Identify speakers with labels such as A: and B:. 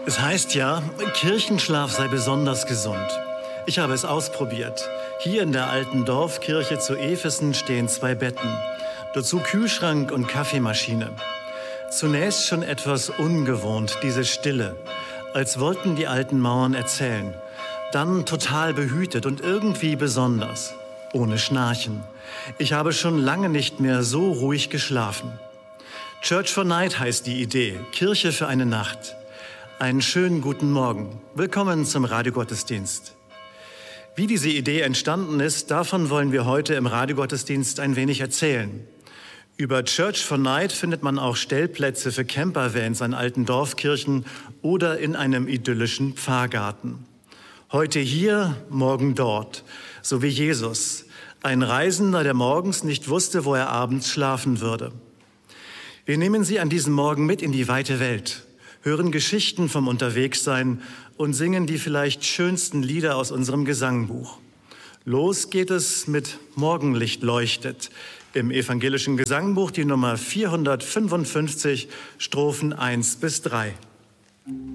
A: Es heißt ja, Kirchenschlaf sei besonders gesund. Ich habe es ausprobiert. Hier in der alten Dorfkirche zu Efesen stehen 2 Betten. Dazu Kühlschrank und Kaffeemaschine. Zunächst schon etwas ungewohnt, diese Stille. Als wollten die alten Mauern erzählen. Dann total behütet und irgendwie besonders. Ohne Schnarchen. Ich habe schon lange nicht mehr so ruhig geschlafen. Church for Night heißt die Idee. Kirche für eine Nacht. Einen schönen guten Morgen. Willkommen zum Radiogottesdienst. Wie diese Idee entstanden ist, davon wollen wir heute im Radiogottesdienst ein wenig erzählen. Über Church for Night findet man auch Stellplätze für Campervans an alten Dorfkirchen oder in einem idyllischen Pfarrgarten. Heute hier, morgen dort, so wie Jesus, ein Reisender, der morgens nicht wusste, wo er abends schlafen würde. Wir nehmen Sie an diesem Morgen mit in die weite Welt, hören Geschichten vom Unterwegssein und singen die vielleicht schönsten Lieder aus unserem Gesangbuch. Los geht es mit Morgenlicht leuchtet, im evangelischen Gesangbuch die Nummer 455, Strophen 1 bis 3.